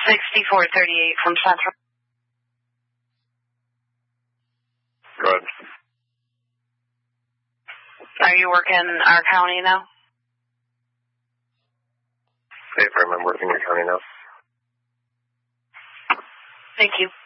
6438 from Central. Good. Are you working our county now? Hey, I'm working your county now. Thank you.